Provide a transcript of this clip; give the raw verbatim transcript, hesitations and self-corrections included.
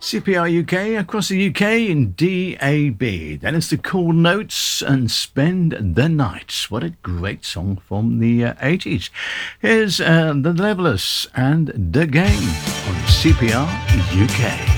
C P R U K across the U K in D A B. Then it's the Cool Notes and Spend the Night. What a great song from the uh, eighties. Here's uh, The Levelers and The Game on C P R U K.